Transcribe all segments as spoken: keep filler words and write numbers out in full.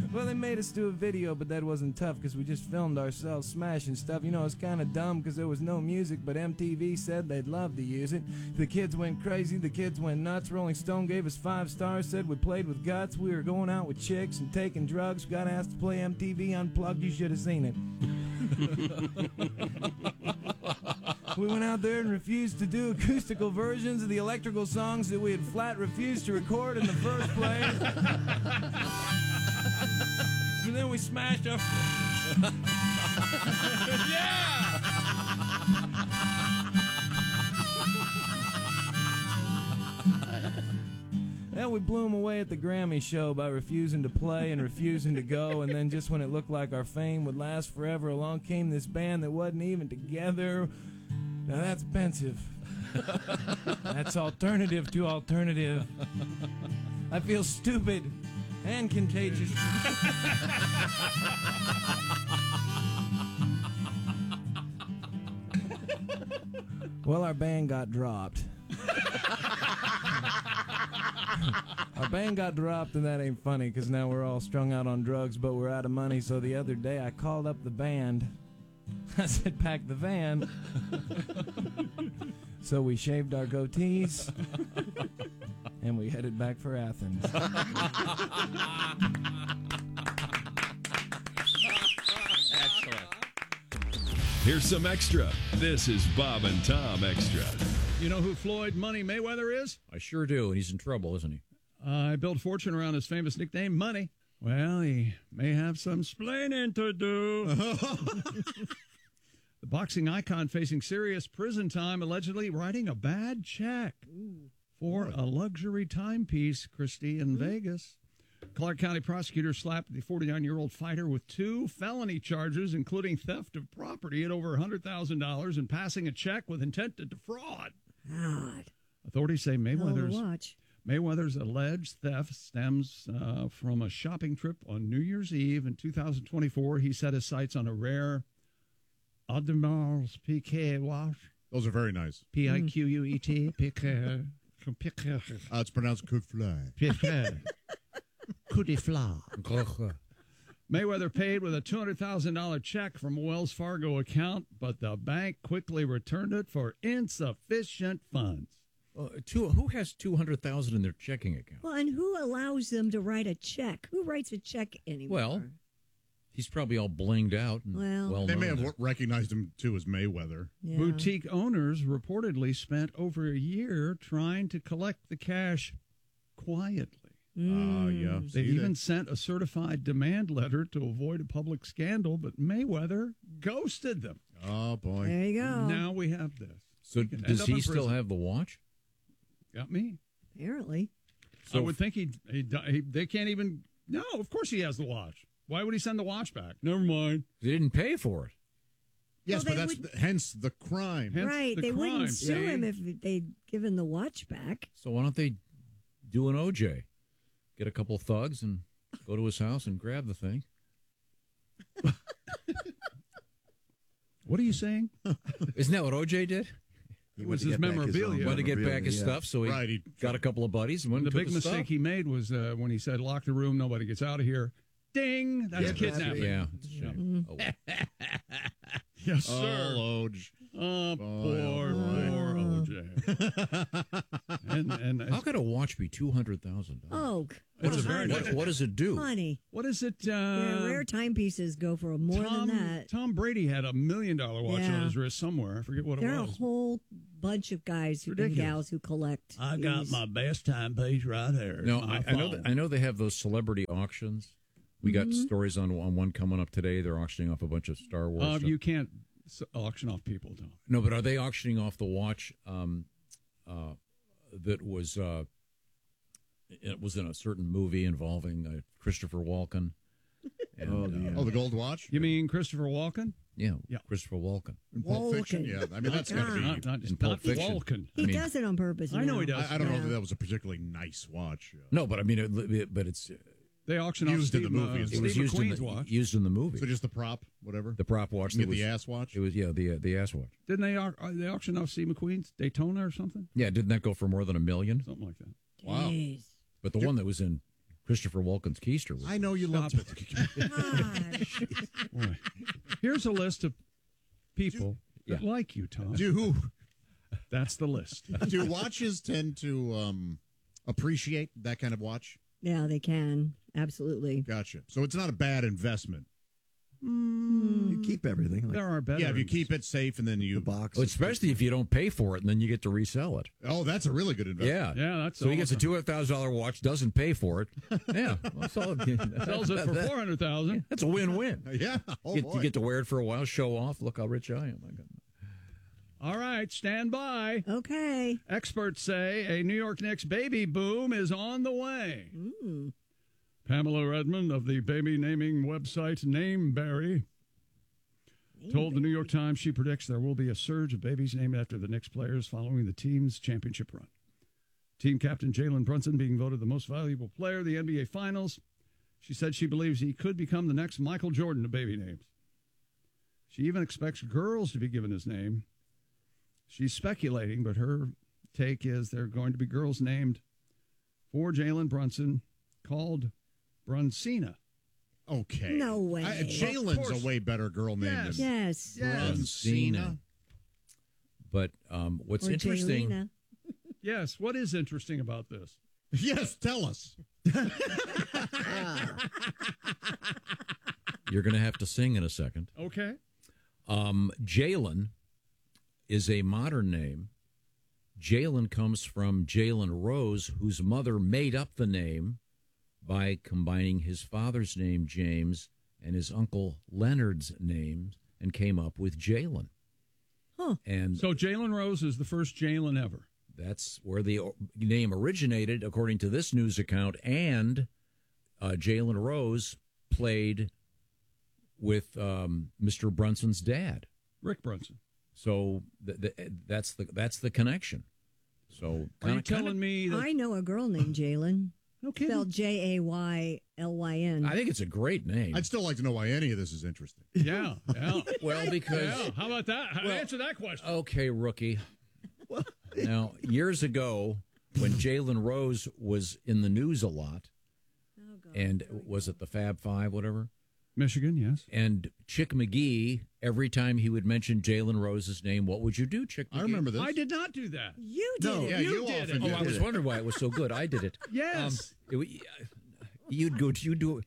Well, they made us do a video, but that wasn't tough because we just filmed ourselves smashing stuff. You know, it's kind of dumb because there was no music, but M T V said they'd love to use it. The kids went crazy. The kids went nuts. Rolling Stone gave us five stars, said we played with guts. We were going out with chicks and taking drugs. We got asked to play M T V Unplugged. You should have seen it. We went out there and refused to do acoustical versions of the electrical songs that we had flat refused to record in the first place. And then we smashed up. Yeah! Then we blew them away at the Grammy show by refusing to play and refusing to go, and then just when it looked like our fame would last forever, along came this band that wasn't even together. Now that's pensive. That's alternative to alternative. I feel stupid and contagious. Well, our band got dropped. Our band got dropped, and that ain't funny because now we're all strung out on drugs, but we're out of money. So the other day I called up the band. I said, pack the van. So we shaved our goatees, and we headed back for Athens. Excellent. Here's some extra. This is Bob and Tom Extra. You know who Floyd Money Mayweather is? I sure do, and he's in trouble, isn't he? Uh, I built a fortune around his famous nickname, Money. Well, he may have some splaining to do. The boxing icon facing serious prison time, allegedly writing a bad check Ooh. for a luxury timepiece, Christie, in mm-hmm. Vegas. Clark County prosecutors slapped the forty-nine-year-old fighter with two felony charges, including theft of property at over one hundred thousand dollars and passing a check with intent to defraud. God. Authorities say Mayweather's, watch. Mayweather's alleged theft stems uh, from a shopping trip on New Year's Eve in two thousand twenty-four. He set his sights on a rare Audemars Piguet watch. Those are very nice. P I Q U E T. Piguet. Uh, it's pronounced coup de fly. Piguet. Coup de fly. Mayweather paid with a two hundred thousand dollars check from a Wells Fargo account, but the bank quickly returned it for insufficient funds. Uh, two, who has two hundred thousand dollars in their checking account? Well, and who allows them to write a check? Who writes a check anymore? Well, he's probably all blinged out. And well, well they may have there. recognized him, too, as Mayweather. Yeah. Boutique owners reportedly spent over a year trying to collect the cash quietly. Ah, mm. uh, yeah. They See even that? sent a certified demand letter to avoid a public scandal, but Mayweather ghosted them. Oh, boy. There you go. Now we have this. So does he still have the watch? Got me. Apparently. So I would think he, he, he they can't even. No, of course he has the watch. Why would he send the watch back? Never mind. They didn't pay for it. Yes, well, but that's would, the, hence the crime. Hence right. the they crime, wouldn't sue see? him if they'd given the watch back. So why don't they do an O J? Get a couple thugs and go to his house and grab the thing. What are you saying? Isn't that what O J did? It was his memorabilia. Wanted to get back his yeah. stuff, so he, right, he got a couple of buddies and went the and took big the mistake stuff. he made was uh, when he said, "Lock the room, nobody gets out of here." Ding! That's yeah, kidnapping. Yeah, it's a shame. Oh. Yes, sir. Oh, Oj. Oh, poor, poor O J. and, and How could a watch be two hundred thousand dollars? Oh, what, is it, what, what does it do? Honey. What is it? Uh, yeah, rare timepieces go for more Tom, than that. Tom Brady had a million dollar watch yeah. on his wrist somewhere. I forget what there it was. There are a whole bunch of guys who and gals who collect. I these. got my best timepiece right here. No, I, I know. That, I know they have those celebrity auctions. We got mm-hmm. stories on, on one coming up today. They're auctioning off a bunch of Star Wars uh, stuff. You can't auction off people, Tom. No, but are they auctioning off the watch um, uh, that was uh, it was in a certain movie involving uh, Christopher Walken? And, oh, the, uh, oh, the gold watch? You mean Christopher Walken? Yeah, yeah. Christopher Walken. In Pulp Fiction? Yeah, I mean, that's got to be... Not, not, in Pulp not Fiction. Walken. He I mean, does it on purpose. I know he does. I, I don't yeah. know if that was a particularly nice watch. Uh, no, but I mean, it, it, but it's... Uh, They auction used off in Steve, the movie. Uh, it Steve was used in, McQueen's the, watch. used in the movie. So just the prop, whatever? The prop watch. You was, the ass watch? It was, yeah, the, uh, the ass watch. Didn't they, uh, they auction off Steve McQueen's Daytona or something? Yeah, didn't that go for more than a million? Something like that. Wow. Jeez. But the one that was in Christopher Walken's keister. Was I know you love it. Gosh. Boy. Here's a list of people Do- that yeah. like you, Tom. Do That's the list. do watches tend to um, appreciate that kind of watch? Yeah, they can. Absolutely. Gotcha. So it's not a bad investment. Mm, You keep everything. Like there are better. Yeah, if you keep it safe and then the you. box. Well, especially if you don't pay for it and then you get to resell it. Oh, that's a really good investment. Yeah. Yeah, that's so he gets a awesome. two hundred thousand dollars watch, doesn't pay for it. Yeah. Well, so, sells it for four hundred thousand. That's a win-win. Yeah. Oh, you, get, boy. you get to wear it for a while, show off. Look how rich I am. I got- All right, stand by. Okay. Experts say a New York Knicks baby boom is on the way. Mm. Pamela Redmond of the baby naming website Nameberry told the New York Times she predicts there will be a surge of babies named after the Knicks players following the team's championship run. Team captain Jalen Brunson being voted the most valuable player of the N B A Finals. She said she believes he could become the next Michael Jordan of baby names. She even expects girls to be given his name. She's speculating, but her take is there are going to be girls named for Jalen Brunson called Brunsina. Okay. No way. I- Of Jalen's course. a way better girl name Yes. than Yes. Brunsina. But um, what's Or interesting, Jaylina. Yes, what is interesting about this? Yes, tell us. you're going to have to sing in a second. Okay. Um, Jalen is a modern name. Jalen comes from Jalen Rose, whose mother made up the name by combining his father's name, James, and his uncle Leonard's name, and came up with Jalen. Huh. And So Jalen Rose is the first Jalen ever. that's where the o- name originated, according to this news account. And uh, Jalen Rose played with um, Mister Brunson's dad. Rick Brunson. So th- th- that's the that's the connection. So Are you kinda- telling kinda- me that? I know a girl named Jalen. No kidding. Spelled J A Y L Y N. I think it's a great name. I'd still like to know why any of this is interesting. Yeah, yeah. well, because Yeah, how about that? How, Well- answer that question. okay, rookie. Now, years ago, when Jalen Rose was in the news a lot, Oh, God. and was it the Fab Five, whatever? Michigan, yes. And Chick McGee, every time he would mention Jalen Rose's name, what would you do, Chick McGee? I remember this. I did not do that. You did No, it. yeah, you you, did often it. Oh, I did. was wondering why it was so good. I did it. Yes. Um, it wa- you'd go. You'd do it.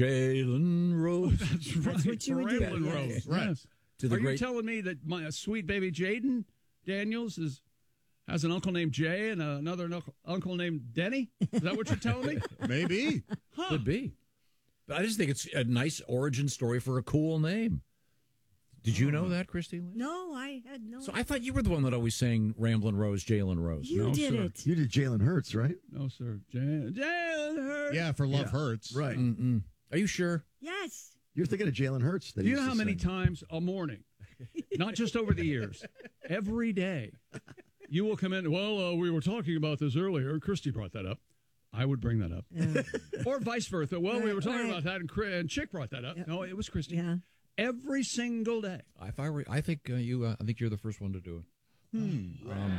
Jalen Rose. That's right. what you would do. Ramblin' Yeah, Rose. right. Yes. To the Are great- you telling me that my sweet baby Jaden Daniels is has an uncle named Jay and another uncle, uncle named Denny? Is that what you're telling me? Maybe. Could be. But I just think it's a nice origin story for a cool name. Did you know that, Christy? Lee? No, I had no. So I thought you were the one that always sang Ramblin' Rose, Jalen Rose. you No, did sir. it. You did Jalen Hurts, right? No, sir. Jalen Hurts. Yeah, for Love Yeah. Hurts. Right. Mm-mm. Are you sure? Yes. You're thinking of Jalen Hurts. That Do you he know used how to many sing. times a morning, not just over the years, every day, you will come in, well, uh, we were talking about this earlier. Christy brought that up. I would bring that up. Yeah. Or vice versa. Well, we Right, were talking right. about that, and, Chri- and Chick brought that up. Yep. No, it was Christy. Yeah. Every single day. If I were, I think uh, you. Uh, I think you're the first one to do it. Um,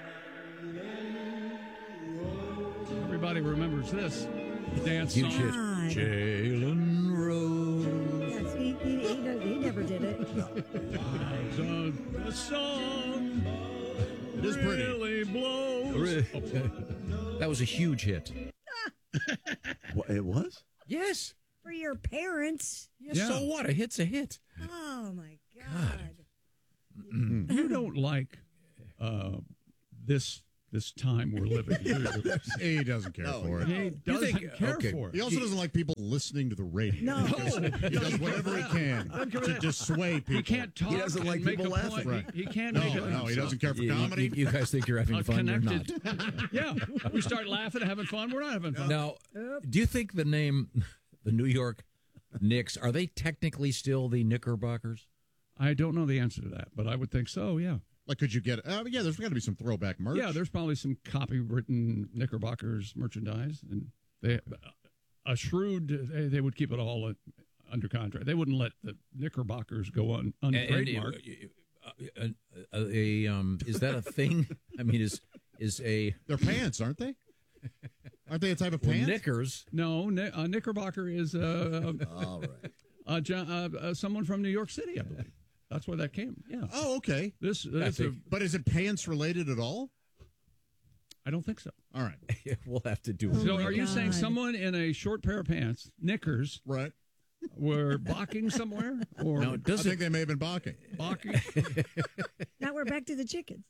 Everybody remembers this dance huge song. hit. God. Jalen Rose. Yes, he, he, he, don't- he never did it. The, the song It is pretty. really blows. That was a huge hit. What, it was? Yes. For your parents. Yes. Yeah. So what? A hit's a hit. Oh, my God. You don't like uh, this this time we're living. do you? He doesn't care No, for it. He doesn't think- care okay. for it. He also doesn't like people listening to the radio. No. He does whatever he can to dissuade people. He can't talk. He doesn't and like make people a laughing. point. Right. He, he can't No, make a, no, he doesn't care for You, comedy. you- you guys think you're having a fun? You're not. connected. Yeah, we start laughing, having fun. We're not having fun. Now, do you think the name, the New York Knicks, are they technically still the Knickerbockers? I don't know the answer to that, but I would think so. Yeah, Like, could you get? Uh, yeah, there's got to be some throwback merch. yeah. There's probably some copywritten Knickerbockers merchandise, and they a shrewd they, they would keep it all under contract. They wouldn't let the Knickerbockers go on And- and, untrademarked. uh, uh, a, a, um, is that a thing? I mean, is is a They're pants, aren't they? Aren't they a type of Well, pants? knickers. No, Kni- uh, Knickerbocker is uh, All right. uh, Jo- uh, uh, someone from New York City, I believe. That's where that came. Yeah. Oh, okay. This, I this a, think- But is it pants related at all? I don't think so. All right. We'll have to do. Oh, So, my are you saying God. someone in a short pair of pants, knickers, Right. were balking somewhere, or No, it I doesn't. think they may have been balking. balking? Now we're back to the chickens.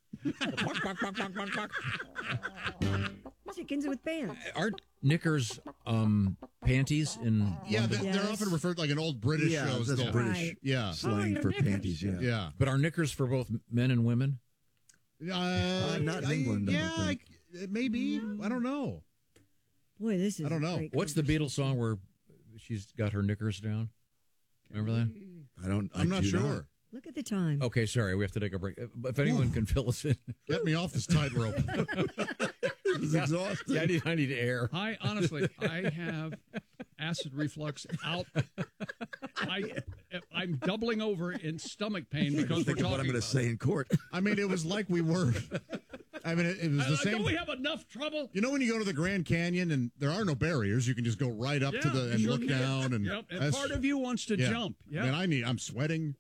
Chickens with pants. Aren't knickers um, panties in Yeah, London? they, they're Yes. often referred like an old British Yeah, show. that's still. British Right. Yeah. slang your for knickers. panties. Yeah. Yeah. But are knickers for both men and women? Uh, not in I- England, I Yeah, don't think. I- it may be. I don't know. Boy, this is. I don't know. a great What's the Beatles song where she's got her knickers down? Remember that? I don't. I I'm not do sure. Look at the time. Okay, sorry, we have to take a break. If anyone can fill us in, Get me off this tightrope. It's exhausting. yeah, I need, I need air. I honestly, I have acid reflux out. I, I'm doubling over in stomach pain because we're Think of talking what I'm going to about say in court. I mean, it was like we were. I mean, it, it was it. the Uh, same. Don't we have enough trouble? You know, when you go to the Grand Canyon and there are no barriers, you can just go right up to Yeah, the and sure look can. down. And, Yep, and that's- part of you wants to yeah. jump. Yeah. Man, I need. I'm sweating.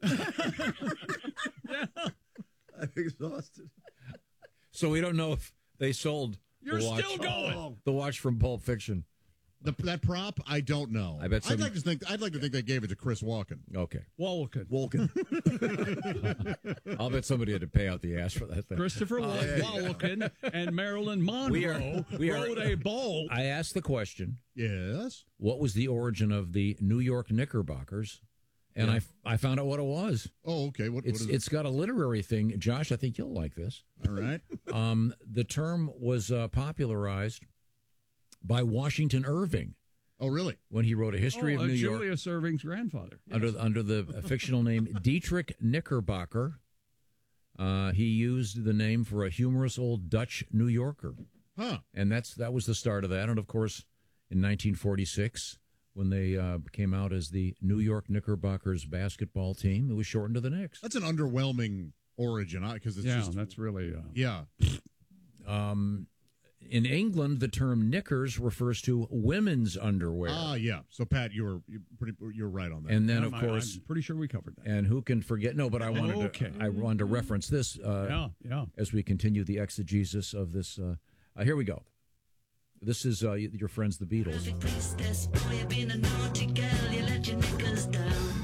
I'm exhausted. So we don't know if they sold You're the watch, still going. the watch from Pulp Fiction. The, that prop, I don't know. I bet I'd some- like to think. I'd like to think they gave it to Chris Walken. Okay, Walken. Walken. I'll bet somebody had to pay out the ass for that thing. Christopher Wal- Walken and Marilyn Monroe We are- we are- rode a bowl. I asked the question: Yes. what was the origin of the New York Knickerbockers? And Yeah. I, I found out what it was. Oh, okay. What, It's what is it's got a literary thing. Josh, I think you'll like this. it? All right. Um, the term was uh, popularized by Washington Irving Oh, really? when he wrote a history oh, of uh, New York Julius Irving's grandfather. under the, under the fictional name Dietrich Knickerbocker. Uh, he used the name for a humorous old Dutch New Yorker, Huh. and that's that was the start of that. And of course, in nineteen forty-six, when they uh, came out as the New York Knickerbockers basketball team, it was shortened to the Knicks. That's an underwhelming origin, because it's Yeah, just. that's really. Uh, Yeah. Um, in England, the term knickers refers to women's underwear. Ah, yeah. So, Pat, you were you pretty. You're right on that. And then, I'm- of course, I'm pretty sure we covered that. and who can forget? No, but I wanted Okay. to. I wanted to reference this uh, Yeah, yeah. as we continue the exegesis of this. Uh, uh, here we go. This is uh, y- your friends, the Beatles. Priestess, boy, you've been a naughty girl, you let your knickers down.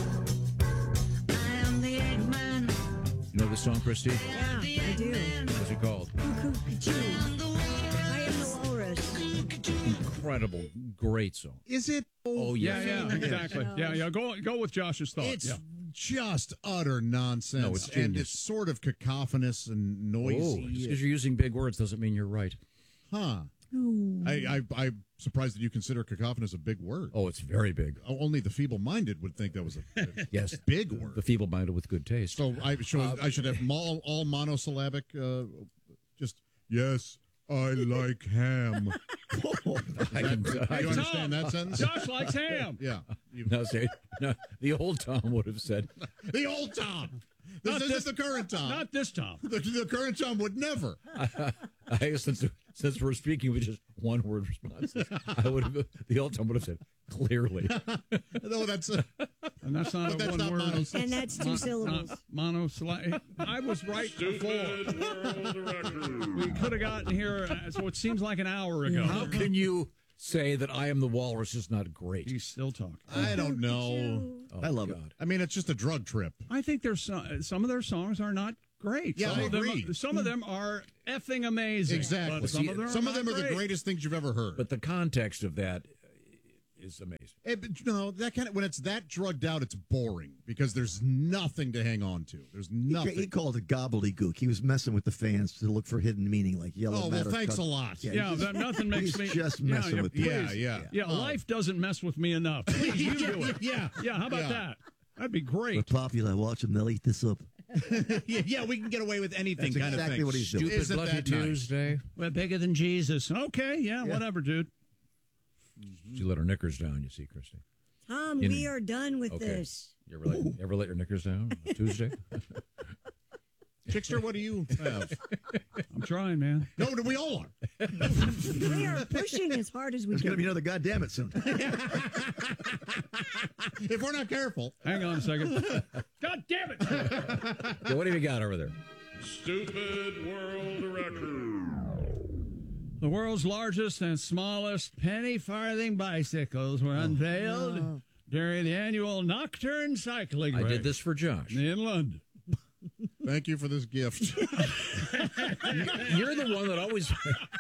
I am the Eggman. You know this song, Christy? Yeah, I do. What's it called? Cuckoo, cuckoo. I am the walrus. Incredible, great song. Is it? Oh Yeah, yeah, yeah, exactly. Yeah, yeah. Go go with Josh's thought. It's Yeah. just utter nonsense. No, it's and genius. it's sort of cacophonous and Oh, noisy. just because you're using big words doesn't mean you're right. Huh. Ooh. I, I, I'm surprised that you consider cacophonous a big word. Oh, it's very big. O- Only the feeble-minded would think that was a, a Yes, big word. the feeble-minded with good taste. So I should I should have all, all monosyllabic. Uh, just yes, I like ham. I can, Do I you can- understand that sentence? Josh likes ham. Yeah. You- no, say, no, the old Tom would have said, the old Tom. This Not isn't this- the current Tom. Not this Tom. the, the current Tom would never. I guess since, since we're speaking with just one word responses, I would have, the old Tom would have said, clearly. No, that's uh, And that's not but a that's one not word. monos- And that's two Not- syllables. not monosyllabic. I was right before. We could have gotten here, uh, so it seems like an hour ago. How can you say that I am the walrus is not great? He's still talking. I don't know. Oh, I love it. God. I mean, it's just a drug trip. I think there's some, some of their songs are not great. Yeah, some I of them, agree. Some of them are effing amazing. Exactly. But some See, of them, Some are of them not are the great. greatest things you've ever heard. But the context of that is amazing. Eh, but, you know, that kind of when it's that drugged out, it's boring because there's nothing to hang on to. There's He, nothing. he called it gobbledygook. He was messing with the fans to look for hidden meaning, like yellow Oh, well, matter. thanks cut- a lot. Yeah, Yeah, he's that nothing makes he's me just yeah, messing yeah, with please. yeah, yeah, Yeah, Oh. life doesn't mess with me enough. Please, you do it. yeah, Yeah, how about Yeah. that? That'd be We're great. popular. Watch them. They'll eat this up. yeah, yeah. We can get away with anything. That's kind exactly of thing. what he's doing. Stupid Isn't Bloody that nice? Tuesday. We're bigger than Jesus. Okay, yeah, whatever, dude. She let her knickers down, you see, Christy. Tom, In- we are done with Okay. this. You ever let, you ever let your knickers down on a Tuesday? Chickster, what do you have? I'm trying, man. No, we all are. We are pushing as hard as we There's can. going to be another goddamn it soon. If we're not careful. Hang on a second. God damn it! Okay, what have you got over there? Stupid world record. The world's largest and smallest penny farthing bicycles were unveiled Oh. during the annual Nocturne Cycling I Race did this for Josh. in London. Thank you for this gift. You're the one that always.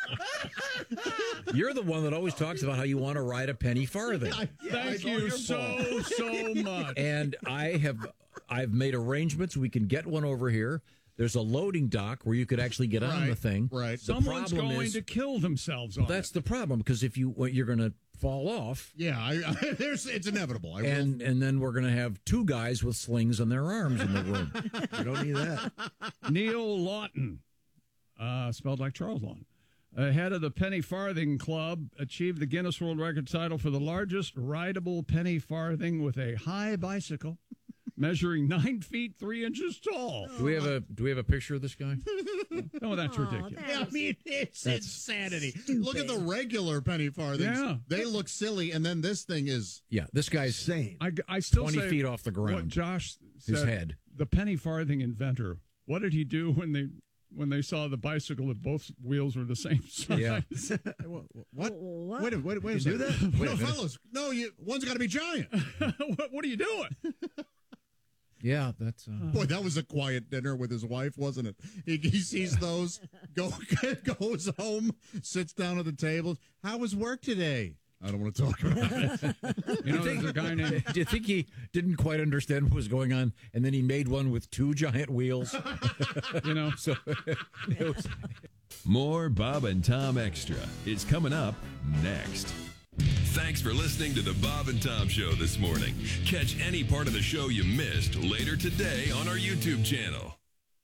You're the one that always talks about how you want to ride a penny farthing. Thank you so, so much. And I have, I've made arrangements. We can get one over here. There's a loading dock where you could actually get on Right, the thing. right. The Someone's problem going is, to kill themselves on that's it. the problem because if you well, you're going to fall off, Yeah, I, I, there's, it's inevitable. I and and then we're going to have two guys with slings on their arms in the room. You don't need that. Neil Lawton, uh, spelled like Charles Lawton, uh, head of the Penny Farthing Club, achieved the Guinness World Record title for the largest rideable penny farthing with a high bicycle, measuring nine feet three inches tall. Do we have a Do we have a picture of this guy? Oh, that's Aw, ridiculous. that Yeah, I is mean, it's That's insanity. stupid. Look at the regular penny farthings. Yeah. They look silly, and then this thing is. Yeah, this guy's Insane. I, I still twenty say feet off the what ground. Josh His said, head. the penny farthing inventor. What did he do when they when they saw the bicycle that both wheels were the same size? Yeah. What? What? What? Wait a wait, wait a You do second. that? No, fellas. No, you. One's got to be giant. what, what are you doing? Yeah, that's. Uh, Boy, that was a quiet dinner with his wife, wasn't it? He, he sees those, go goes home, sits down at the table. How was work today? I don't want to talk about it. You know, there's a guy named do you think he didn't quite understand what was going on, and then he made one with two giant wheels? you know. So it was, More Bob and Tom Extra is coming up next. Thanks for listening to the Bob and Tom Show this morning. Catch any part of the show you missed later today on our YouTube channel.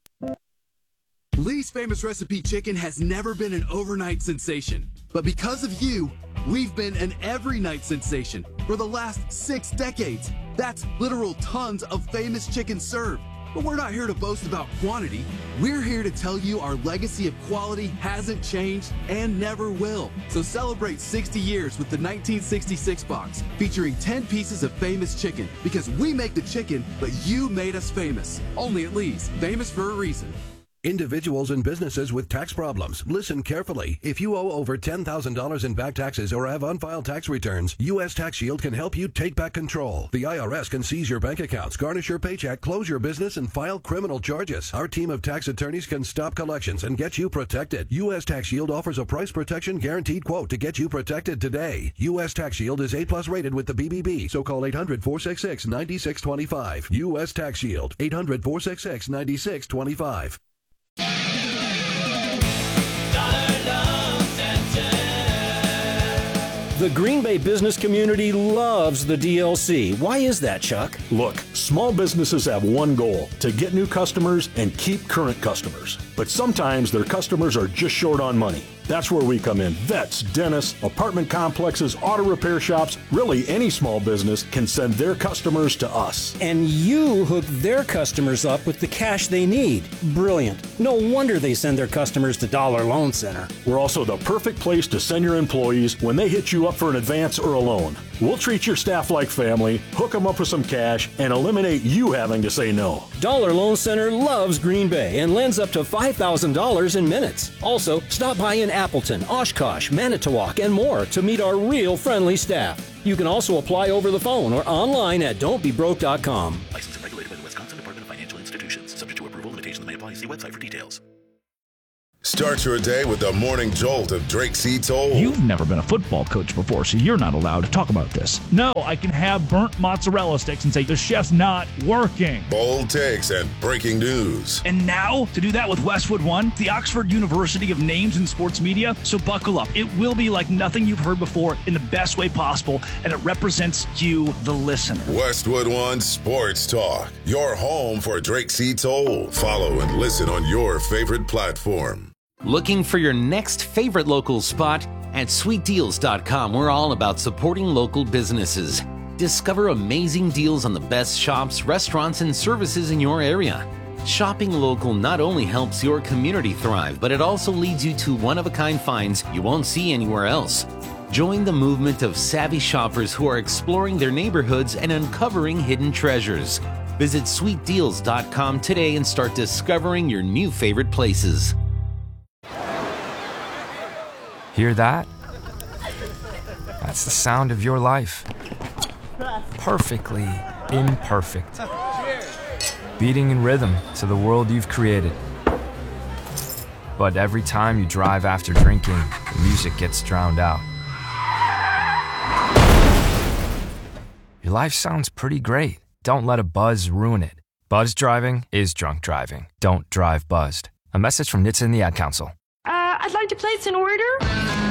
Lee's Famous Recipe Chicken has never been an overnight sensation. But because of you, we've been an every night sensation for the last six decades. That's literal tons of famous chicken served. But we're not here to boast about quantity. We're here to tell you our legacy of quality hasn't changed and never will. So celebrate sixty years with the nineteen sixty-six box, featuring ten pieces of famous chicken. Because we make the chicken, but you made us famous. Only at Lee's, famous for a reason. Individuals and businesses with tax problems, listen carefully. If you owe over ten thousand dollars in back taxes or have unfiled tax returns, U S Tax Shield can help you take back control. The I R S can seize your bank accounts, garnish your paycheck, close your business, and file criminal charges. Our team of tax attorneys can stop collections and get you protected. U S Tax Shield offers a price protection guaranteed quote to get you protected today. U S Tax Shield is A plus rated with the B B B, so call eight hundred, four six six, nine six two five. U S Tax Shield, eight hundred, four six six, nine six two five. The Green Bay business community loves the D L C. Why is that, Chuck? Look, small businesses have one goal, to get new customers and keep current customers. But sometimes their customers are just short on money. That's where we come in. Vets, dentists, apartment complexes, auto repair shops, really any small business can send their customers to us. And you hook their customers up with the cash they need. Brilliant. No wonder they send their customers to Dollar Loan Center. We're also the perfect place to send your employees when they hit you up for an advance or a loan. We'll treat your staff like family, hook them up with some cash, and eliminate you having to say no. Dollar Loan Center loves Green Bay and lends up to five thousand dollars in minutes. Also, stop by in Appleton, Oshkosh, Manitowoc, and more to meet our real friendly staff. You can also apply over the phone or online at don't be broke dot com. Licensed and regulated by the Wisconsin Department of Financial Institutions. Subject to approval, limitations may apply. See website for details. Start your day with the morning jolt of Drake C. Toll. You've never been a football coach before, so you're not allowed to talk about this. No, I can have burnt mozzarella sticks and say the chef's not working. Bold takes and breaking news. And now, to do that with Westwood One, the Oxford University of Names in Sports Media, so buckle up. It will be like nothing you've heard before in the best way possible, and it represents you, the listener. Westwood One Sports Talk, your home for Drake C. Toll. Follow and listen on your favorite platform. Looking for your next favorite local spot? At sweet deals dot com, we're all about supporting local businesses. Discover amazing deals on the best shops, restaurants, and services in your area. Shopping local not only helps your community thrive, but it also leads you to one-of-a-kind finds you won't see anywhere else. Join the movement of savvy shoppers who are exploring their neighborhoods and uncovering hidden treasures. Visit sweet deals dot com today and start discovering your new favorite places. Hear that? That's the sound of your life. Perfectly imperfect. Beating in rhythm to the world you've created. But every time you drive after drinking, the music gets drowned out. Your life sounds pretty great. Don't let a buzz ruin it. Buzz driving is drunk driving. Don't drive buzzed. A message from N H T S A and the Ad Council. Uh, I'd like to place an order.